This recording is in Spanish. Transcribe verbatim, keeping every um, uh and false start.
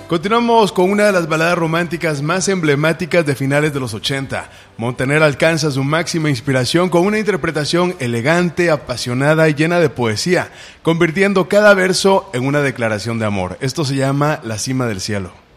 Continuamos con una de las baladas románticas más emblemáticas de finales de los ochenta. Montaner alcanza su máxima inspiración con una interpretación elegante, apasionada y llena de poesía, convirtiendo cada verso en una declaración de amor. Esto se llama La cima del cielo.